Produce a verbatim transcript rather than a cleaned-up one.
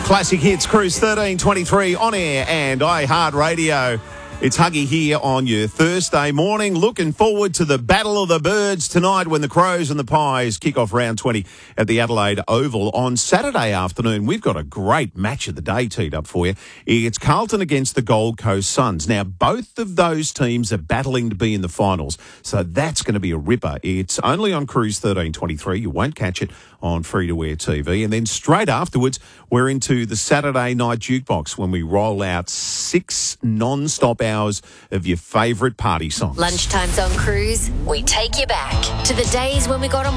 Classic Hits, Cruise thirteen twenty-three on air and iHeartRadio. It's Huggy here on your Thursday morning. Looking forward to the Battle of the Birds tonight when the Crows and the Pies kick off round twenty at the Adelaide Oval. On Saturday afternoon, we've got a great match of the day teed up for you. It's Carlton against the Gold Coast Suns. Now, both of those teams are battling to be in the finals, so that's going to be a ripper. It's only on Cruise thirteen twenty-three. You won't catch it on free-to-air T V. And then straight afterwards, we're into the Saturday night jukebox when we roll out six non-stop hours of your favourite party songs. Lunchtimes on Cruise, we take you back to the days when we got on